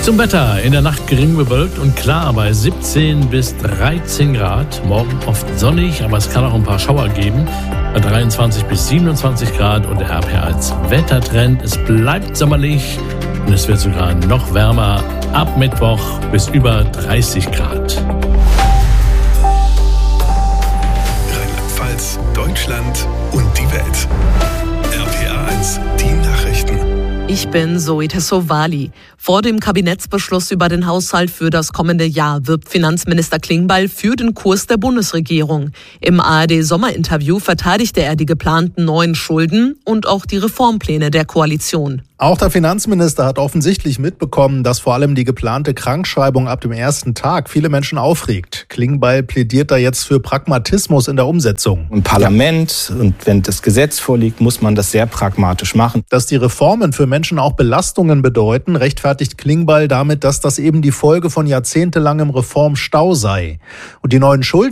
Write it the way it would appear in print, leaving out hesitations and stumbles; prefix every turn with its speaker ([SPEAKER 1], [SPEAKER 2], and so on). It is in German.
[SPEAKER 1] Zum Wetter. In der Nacht gering bewölkt und klar bei 17 bis 13 Grad. Morgen oft sonnig, aber es kann auch ein paar Schauer geben. Bei 23 bis 27 Grad und der RPR als Wettertrend. Es bleibt sommerlich und es wird sogar noch wärmer. Ab Mittwoch bis über 30 Grad.
[SPEAKER 2] Rheinland-Pfalz, Deutschland und die Welt. RPR 1, die Nachrichten.
[SPEAKER 3] Ich bin Zoe Tassovali. Vor dem Kabinettsbeschluss über den Haushalt für das kommende Jahr wirbt Finanzminister Klingbeil für den Kurs der Bundesregierung. Im ARD-Sommerinterview verteidigte er die geplanten neuen Schulden und auch die Reformpläne der Koalition.
[SPEAKER 4] Auch der Finanzminister hat offensichtlich mitbekommen, dass vor allem die geplante Krankschreibung ab dem ersten Tag viele Menschen aufregt. Klingbeil plädiert da jetzt für Pragmatismus in der Umsetzung.
[SPEAKER 5] Im Parlament und wenn das Gesetz vorliegt, muss man das sehr pragmatisch machen.
[SPEAKER 4] Dass die Reformen für Menschen auch Belastungen bedeuten, rechtfertigt Klingbeil damit, dass das eben die Folge von jahrzehntelangem Reformstau sei. Und die neuen Schulden